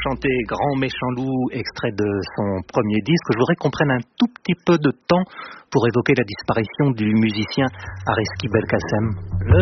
chanté Grand Méchant Loup, extrait de son premier disque. Je voudrais qu'on prenne un tout petit peu de temps pour évoquer la disparition du musicien Ariski Belkacem.